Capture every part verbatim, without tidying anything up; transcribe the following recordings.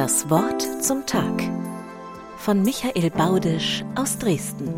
Das Wort zum Tag von Michael Baudisch aus Dresden.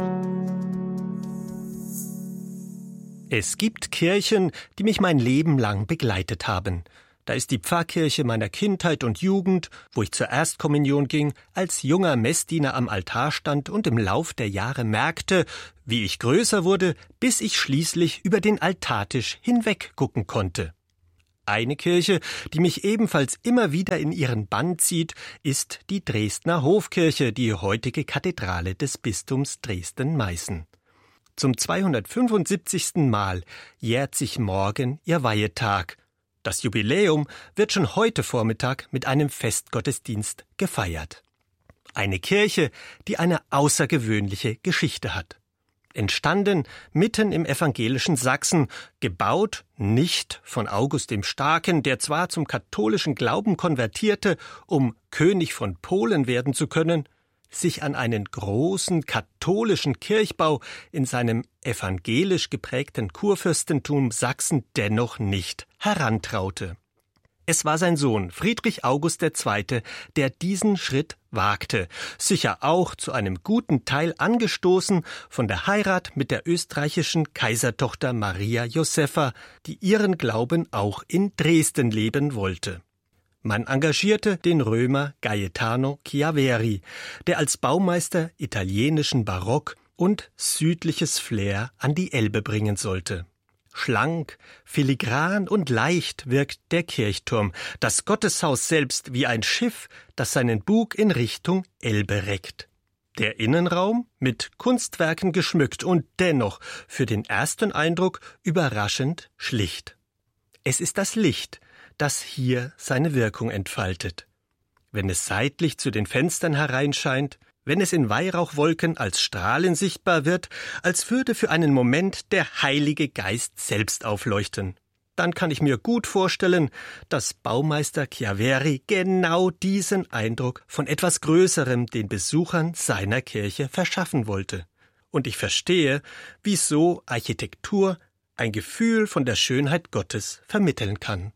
Es gibt Kirchen, die mich mein Leben lang begleitet haben. Da ist die Pfarrkirche meiner Kindheit und Jugend, wo ich zur Erstkommunion ging, als junger Messdiener am Altar stand und im Lauf der Jahre merkte, wie ich größer wurde, bis ich schließlich über den Altartisch hinweg gucken konnte. Eine Kirche, die mich ebenfalls immer wieder in ihren Bann zieht, ist die Dresdner Hofkirche, die heutige Kathedrale des Bistums Dresden-Meißen. Zum zweihundertfünfundsiebzigsten Mal jährt sich morgen ihr Weihetag. Das Jubiläum wird schon heute Vormittag mit einem Festgottesdienst gefeiert. Eine Kirche, die eine außergewöhnliche Geschichte hat. Entstanden mitten im evangelischen Sachsen, gebaut nicht von August dem Starken, der zwar zum katholischen Glauben konvertierte, um König von Polen werden zu können, sich an einen großen katholischen Kirchbau in seinem evangelisch geprägten Kurfürstentum Sachsen dennoch nicht herantraute. Es war sein Sohn Friedrich August der Zweite, der diesen Schritt wagte, sicher auch zu einem guten Teil angestoßen von der Heirat mit der österreichischen Kaisertochter Maria Josepha, die ihren Glauben auch in Dresden leben wollte. Man engagierte den Römer Gaetano Chiaveri, der als Baumeister italienischen Barock und südliches Flair an die Elbe bringen sollte. Schlank, filigran und leicht wirkt der Kirchturm, das Gotteshaus selbst wie ein Schiff, das seinen Bug in Richtung Elbe reckt. Der Innenraum mit Kunstwerken geschmückt und dennoch für den ersten Eindruck überraschend schlicht. Es ist das Licht, das hier seine Wirkung entfaltet. Wenn es seitlich zu den Fenstern hereinscheint, wenn es in Weihrauchwolken als Strahlen sichtbar wird, als würde für einen Moment der Heilige Geist selbst aufleuchten, dann kann ich mir gut vorstellen, dass Baumeister Chiaveri genau diesen Eindruck von etwas Größerem den Besuchern seiner Kirche verschaffen wollte. Und ich verstehe, wieso Architektur ein Gefühl von der Schönheit Gottes vermitteln kann.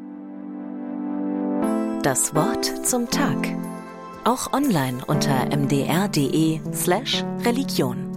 Das Wort zum Tag. Auch online unter m d r punkt d e slash Religion.